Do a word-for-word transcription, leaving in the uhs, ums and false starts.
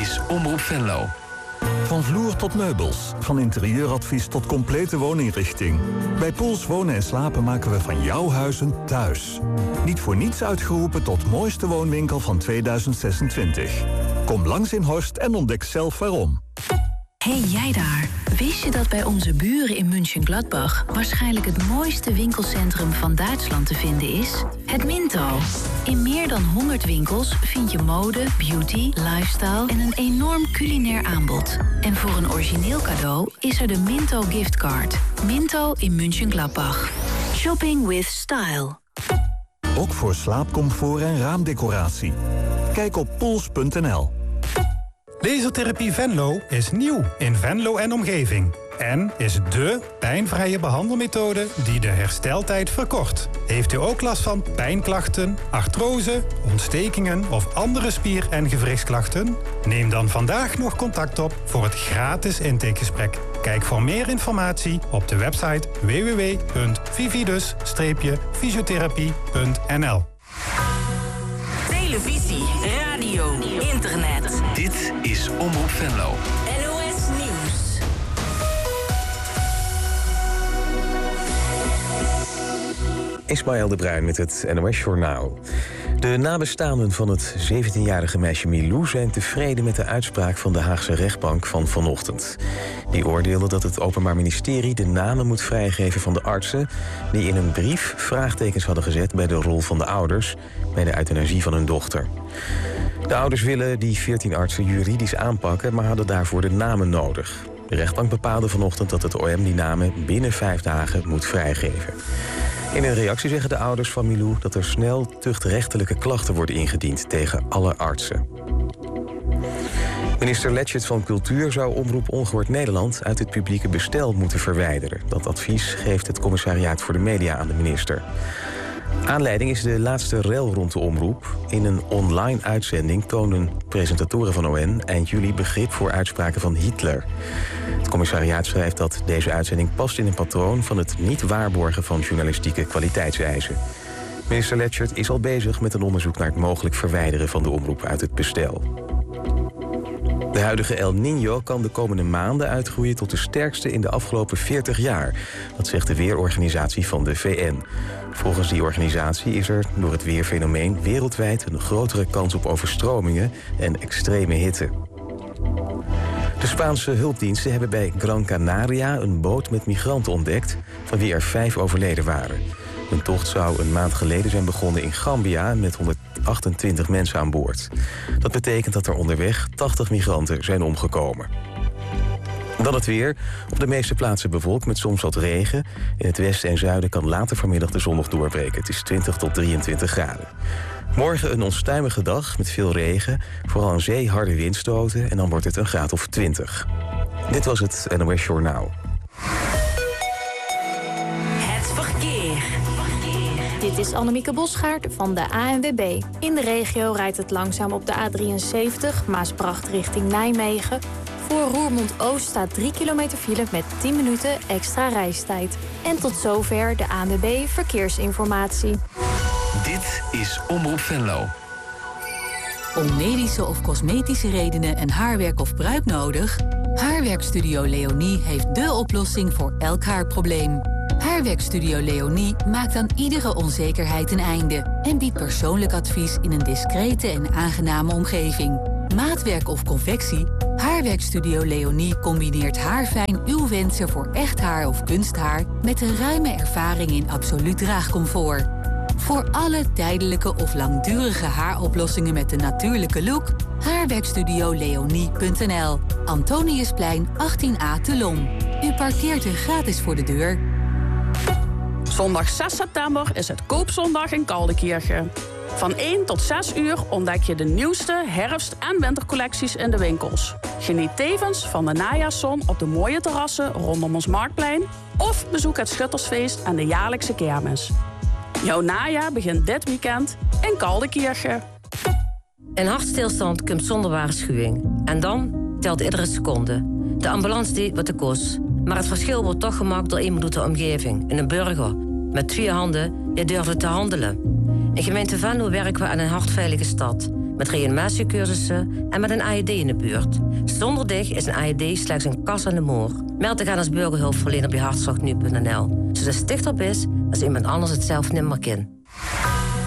is Omroep Venlo. Van vloer tot meubels, van interieuradvies tot complete wooninrichting. Bij Poels Wonen en Slapen maken we van jouw huis een thuis. Niet voor niets uitgeroepen tot mooiste woonwinkel van tweeduizend zesentwintig. Kom langs in Horst en ontdek zelf waarom. Hey jij daar, wist je dat bij onze buren in München-Gladbach waarschijnlijk het mooiste winkelcentrum van Duitsland te vinden is? Het Minto. In meer dan honderd winkels vind je mode, beauty, lifestyle en een enorm culinair aanbod. En voor een origineel cadeau is er de Minto giftcard. Minto in München-Gladbach. Shopping with style. Ook voor slaapcomfort en raamdecoratie. Kijk op poels punt n l. Lasertherapie Venlo is nieuw in Venlo en omgeving. En is dé pijnvrije behandelmethode die de hersteltijd verkort. Heeft u ook last van pijnklachten, artrose, ontstekingen of andere spier- en gewrichtsklachten? Neem dan vandaag nog contact op voor het gratis intakegesprek. Kijk voor meer informatie op de website w w w punt vividus fysiotherapie punt n l. Televisie, radio, internet. Dit is Omroep Venlo. N O S Nieuws. Ismaël de Bruin met het N O S Journaal. De nabestaanden van het zeventienjarige meisje Milou zijn tevreden met de uitspraak van de Haagse rechtbank van vanochtend. Die oordeelde dat het Openbaar Ministerie de namen moet vrijgeven van de artsen die in een brief vraagtekens hadden gezet bij de rol van de ouders bij de euthanasie van hun dochter. De ouders willen die veertien artsen juridisch aanpakken, maar hadden daarvoor de namen nodig. De rechtbank bepaalde vanochtend dat het O M die namen binnen vijf dagen moet vrijgeven. In een reactie zeggen de ouders van Milou dat er snel tuchtrechtelijke klachten worden ingediend tegen alle artsen. Minister Letchert van Cultuur zou Omroep Ongehoord Nederland uit het publieke bestel moeten verwijderen. Dat advies geeft het Commissariaat voor de Media aan de minister. Aanleiding is de laatste rel rond de omroep. In een online uitzending toonden presentatoren van O N eind juli begrip voor uitspraken van Hitler. Het commissariaat schrijft dat deze uitzending past in een patroon van het niet waarborgen van journalistieke kwaliteitseisen. Minister Letchert is al bezig met een onderzoek naar het mogelijk verwijderen van de omroep uit het bestel. De huidige El Niño kan de komende maanden uitgroeien tot de sterkste in de afgelopen veertig jaar. Dat zegt de weerorganisatie van de V N. Volgens die organisatie is er door het weerfenomeen wereldwijd een grotere kans op overstromingen en extreme hitte. De Spaanse hulpdiensten hebben bij Gran Canaria een boot met migranten ontdekt, van wie er vijf overleden waren. Een tocht zou een maand geleden zijn begonnen in Gambia met honderdachtentwintig mensen aan boord. Dat betekent dat er onderweg tachtig migranten zijn omgekomen. Dan het weer. Op de meeste plaatsen bewolkt met soms wat regen. In het westen en zuiden kan later vanmiddag de zon nog doorbreken. Het is twintig tot drieëntwintig graden. Morgen een onstuimige dag met veel regen. Vooral aan zee harde windstoten en dan wordt het een graad of twintig. Dit was het N O S Journaal. Dit is Annemieke Bosgaard van de A N W B. In de regio rijdt het langzaam op de A drieënzeventig, Maasbracht richting Nijmegen. Voor Roermond-Oost staat drie kilometer file met tien minuten extra reistijd. En tot zover de A N W B Verkeersinformatie. Dit is Omroep Venlo. Om medische of cosmetische redenen een haarwerk of bruik nodig? Haarwerkstudio Leonie heeft dé oplossing voor elk haarprobleem. Haarwerkstudio Leonie maakt aan iedere onzekerheid een einde en biedt persoonlijk advies in een discrete en aangename omgeving. Maatwerk of convectie? Haarwerkstudio Leonie combineert haarfijn uw wensen voor echt haar of kunsthaar met een ruime ervaring in absoluut draagcomfort. Voor alle tijdelijke of langdurige haaroplossingen met een natuurlijke look, haarwerkstudio leonie punt n l. Antoniusplein achttien A te Lom. U parkeert er gratis voor de deur. Zondag zes september is het Koopzondag in Kaldekirchen. Van één tot zes uur ontdek je de nieuwste herfst- en wintercollecties in de winkels. Geniet tevens van de najaarszon op de mooie terrassen rondom ons Marktplein of bezoek het Schuttersfeest en de jaarlijkse kermis. Jouw najaar begint dit weekend in Kaldekirchen. Een hartstilstand komt zonder waarschuwing. En dan telt iedere seconde. De ambulance deed wat de kost. Maar het verschil wordt toch gemaakt door iemand uit de omgeving. En een burger. Met twee handen, die durfde te handelen. In gemeente Venlo werken we aan een hartveilige stad. met reanimatiecursussen en met een A E D in de buurt. Zonder dich is een A E D slechts een kas aan de moor. Meld te gaan als burgerhulpverlener bij hartslag nu punt n l. Zodat het dichter is als iemand anders het zelf nimmer kan.